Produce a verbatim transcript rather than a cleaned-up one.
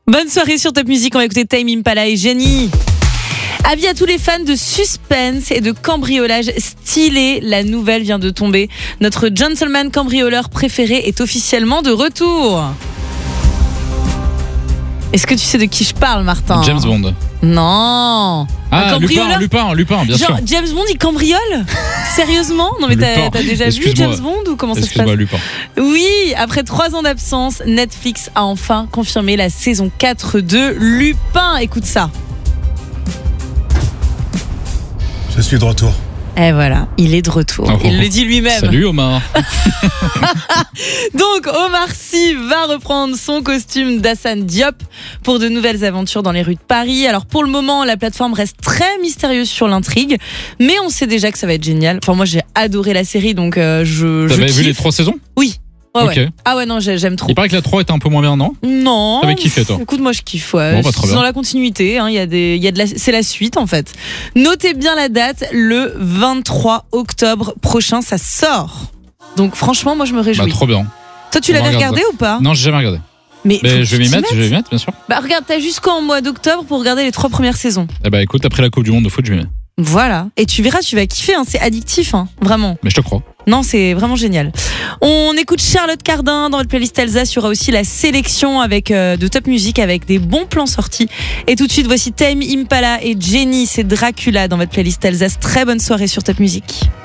Bonne soirée sur Top Music, on va écouter Tame Impala et Jenny. Avis à tous les fans de suspense et de cambriolage stylé, la nouvelle vient de tomber. Notre gentleman cambrioleur préféré est officiellement de retour. Est-ce que tu sais de qui je parle, Martin ? James Bond. Non. Ah, Lupin, Lupin, Lupin, bien Genre, sûr. James Bond, il cambriole ? Sérieusement ? Non mais t'as, t'as déjà vu James Bond ou comment ça se passe ? Excuse-moi, Lupin. Oui, après trois ans d'absence, Netflix a enfin confirmé la saison quatre de Lupin. Écoute ça. Je suis de retour. Et voilà, il est de retour. Oh, il le dit lui-même. Salut Omar. Donc Omar Sy va reprendre son costume d'Hassane Diop pour de nouvelles aventures dans les rues de Paris. Alors pour le moment, la plateforme reste très mystérieuse sur l'intrigue, mais on sait déjà que ça va être génial. Enfin moi j'ai adoré la série, donc euh, je. T'avais je vu les trois saisons ? Oui. Ouais, Ok. ouais. Ah ouais non j'aime trop. Il paraît que la trois était un peu moins bien, non ? Non. T'avais kiffé, toi ? Écoute, moi je kiffe. Ouais. Bon, bah, très c'est bien. dans la continuité. Hein, y a des, y a de la, c'est la suite en fait. Notez bien la date, le vingt-trois octobre prochain, ça sort. Donc franchement, moi je me réjouis. Bah, trop bien. Toi, tu On va l'avais regarder regardé ou pas ? Non, j'ai jamais regardé. Mais, faut Mais que je vais tu m'y t'y mettre, je vais m'y mettre, bien sûr. Bah regarde, t'as jusqu'en mois d'octobre pour regarder les trois premières saisons. Eh bah écoute, après la Coupe du Monde de foot, je m'y mets. Voilà. Et tu verras, tu vas kiffer. Hein, c'est addictif, hein, vraiment. Mais je te crois. Non, c'est vraiment génial. On écoute Charlotte Cardin dans votre playlist Alsace. Il y aura aussi la sélection avec euh, de Top Music avec des bons plans sortis. Et tout de suite, voici Tame Impala et Jenny, c'est Dracula dans votre playlist Alsace. Très bonne soirée sur Top Music.